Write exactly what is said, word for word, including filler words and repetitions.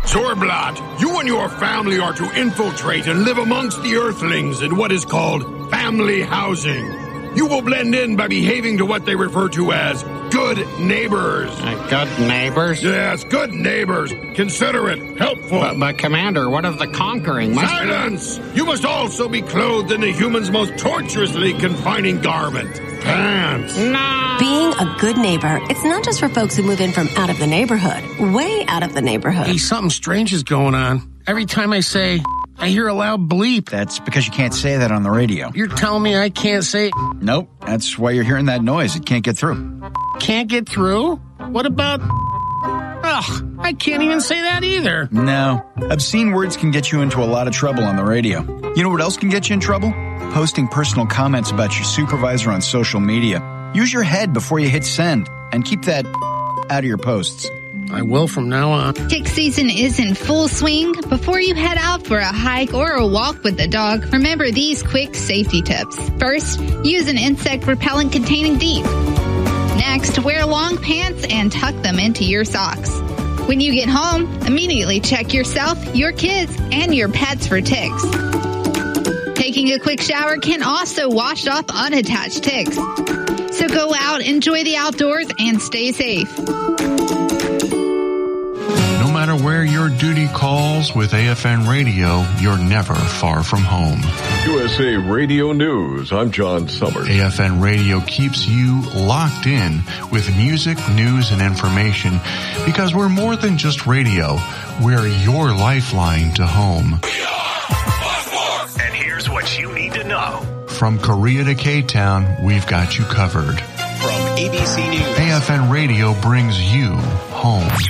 Zorblat, you and your family are to infiltrate and live amongst the Earthlings in what is called family housing. You will blend in by behaving to what they refer to as good neighbors. Uh, good neighbors? Yes, good neighbors. Considerate, helpful. But, but Commander, what of the conquering? Must Silence! You must also be clothed in the human's most tortuously confining garment. Pants. No! Being a good neighbor, it's not just for folks who move in from out of the neighborhood. Way out of the neighborhood. Hey, something strange is going on. Every time I say, I hear a loud bleep. That's because you can't say that on the radio. You're telling me I can't say... Nope, that's why you're hearing that noise. It can't get through. Can't get through? What about... Ugh, I can't even say that either. No, obscene words can get you into a lot of trouble on the radio. You know what else can get you in trouble? Posting personal comments about your supervisor on social media. Use your head before you hit send, and keep that out of your posts. I will from now on. Tick season is in full swing. Before you head out for a hike or a walk with the dog, remember these quick safety tips. First, use an insect repellent containing DEEP. Next, wear long pants and tuck them into your socks. When you get home, immediately check yourself, your kids, and your pets for ticks. Taking a quick shower can also wash off unattached ticks. So go out, enjoy the outdoors, and stay safe. No matter where your duty calls with A F N Radio, you're never far from home. U S A Radio News, I'm John Summers. A F N Radio keeps you locked in with music, news, and information because we're more than just radio. We're your lifeline to home. We are Buzzword. And here's what you need to know. From Korea to K-Town, we've got you covered. From A B C News, A F N Radio brings you home.